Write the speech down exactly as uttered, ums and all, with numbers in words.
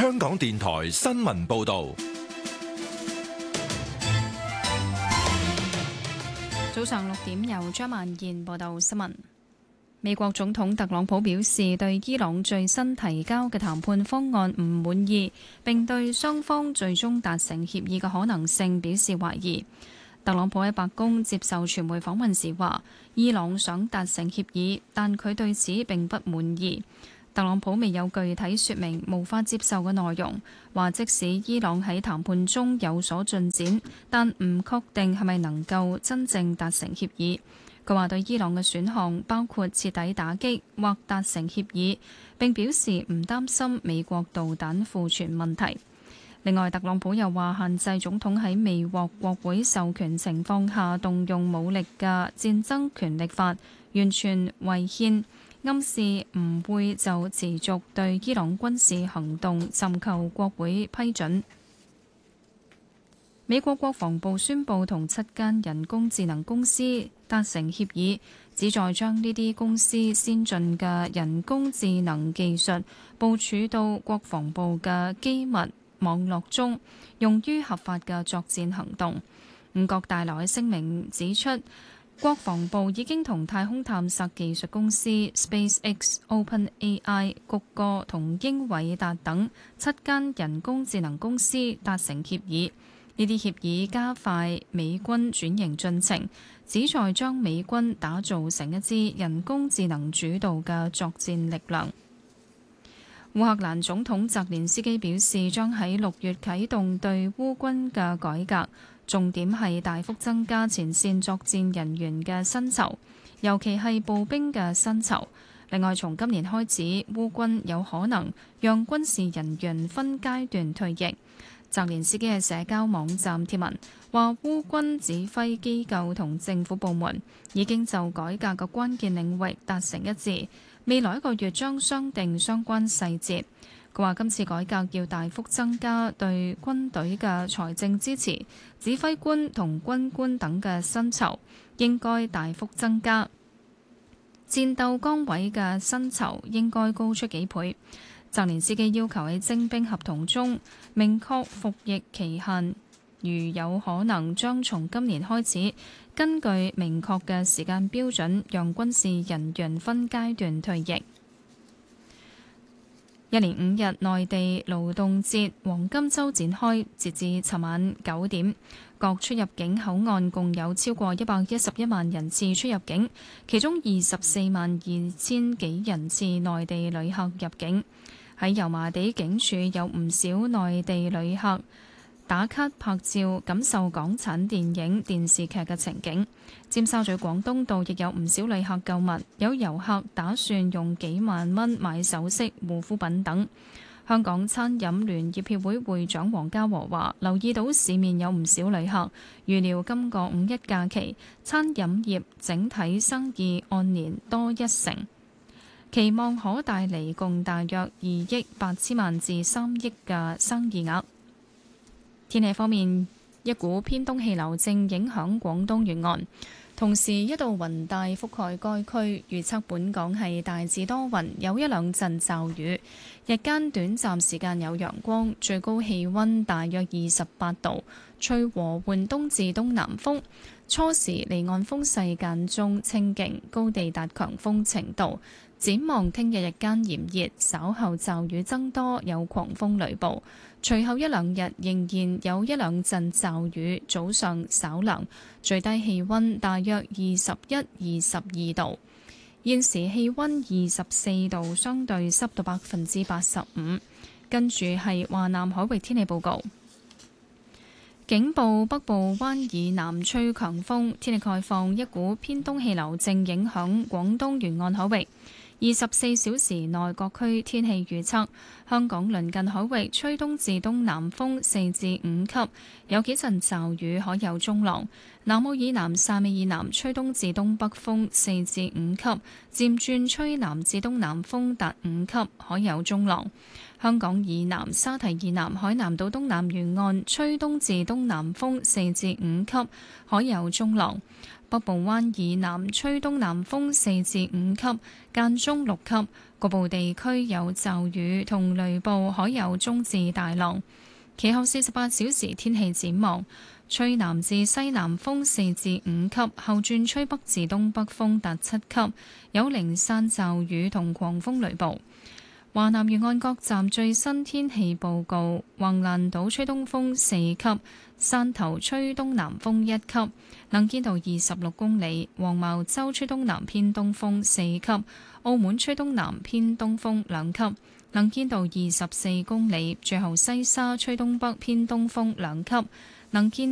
香港電台新聞報道。 早上六點，由張曼燕報道新聞。美國總統特朗普表示，對伊朗最新提交嘅談判方案唔滿意，並對雙方最終達成協議嘅可能性表示懷疑。特朗普喺白宮接受傳媒訪問時話，伊朗想達成協議，但佢對此並不滿意。特朗普未有具體說明無法接受嘅內容，話即使伊朗喺談判中有所進展，但唔確定係咪能夠真正達成協議。佢話對伊朗嘅選項包括徹底打擊或達成協議，並表示唔擔心美國導彈庫存問題。另外，特朗普又話限制總統喺未獲國會授權情況下動用武力嘅戰爭權力法完全違憲，暗示唔會就持續對伊朗軍事行動尋求國會批准。美國國防部宣布同七間人工智能公司達成協議，旨在將呢啲公司先進嘅人工智能技術部署到國防部嘅機密網絡中，用於合法嘅作戰行動。五角大樓喺聲明指出，國防部已經同太空探索技術公司 SpaceX、OpenAI、谷歌同英偉達等七間人工智能公司達成協議。呢啲協議加快美軍轉型進程，旨在將美軍打造成一支人工智能主導嘅作戰力量。烏克蘭總統澤連斯基表示，將喺六月啟動對烏軍嘅改革，重點係大幅增加前線作戰人員嘅薪酬，尤其係步兵嘅薪酬。另外，從今年開始，烏軍有可能讓軍事人員分階段退役。澤連斯基喺社交網站貼文話，烏軍指揮機構同政府部門已經就改革嘅關鍵領域達成一致，未來一個月將商定相關細節。佢話今次改革要大幅增加對軍隊嘅財政支持，指揮官同軍官等嘅薪酬應該大幅增加，戰鬥崗位嘅薪酬應該高出幾倍。澤連斯基要求喺徵兵合同中明確服役期限，如有可能將從今年開始，根據明確嘅時間標準，讓軍事人員分階段退役。一連五日內地勞動節黃金週展開，截至尋晚九點，各出入境口岸共有超過一百一十一萬人次出入境，其中二十四萬二千幾人次內地旅客入境。喺油麻地警署有唔少內地旅客打卡拍照，感受港產電影、電視劇嘅情景。尖沙咀廣東道亦有唔少旅客購物，有遊客打算用幾萬蚊買首飾、護膚品等。香港餐飲聯業協會會長黃家和話：留意到市面有唔少旅客，預料今個五一假期餐飲業整體生意按年多一成。期望可帶嚟共大約二億八千萬至三億嘅生意額。天氣方面，一股偏東氣流正影響廣東沿岸，同時一道雲帶覆蓋該區，預測本港係大致多雲，有一兩陣驟雨，日間短暫時間有陽光，最高氣溫大約二十八度，吹和緩東至東南風，初時離岸風勢間中清勁，高地達強風程度。展望聽日日間炎熱，稍後驟雨增多，有狂風雷暴。隨後一兩日仍然有一兩陣驟雨，早上稍涼，最低氣溫大約二十一、二十二度。現時氣溫二十四度，相對濕度百分之八十五。跟住係華南海域天氣報告。警報：北部灣以南吹強風，天氣概況，一股偏東氣流正影響廣東沿岸海域。二十四小時內各區天氣預測：香港鄰近海域吹東至東南風四至五級，有幾陣驟雨，可有中浪；南澳以南、汕尾以南吹東至東北風四至五級，漸轉吹南至東南風達五級，可有中浪。 香港以南、沙堤以南、海南島東南沿岸吹東至東南風四至五級，海有中浪。北部灣以南吹東南風四至五級，間中六級，局部地區有驟雨同雷暴，海有中至大浪。其後四十八小時天氣展望，吹南至西南風四至五級，後轉吹北至東北風達七級，有零散驟雨同狂風雷暴。華南沿岸各站最新天氣報告：橫瀾島吹東風四級，汕頭吹東南風一級，能見度二十六公里；黃茅洲吹東南偏東風四級，澳門吹東南偏東風兩級，能見度二十四公里。最後西沙吹東北偏東風兩級，能見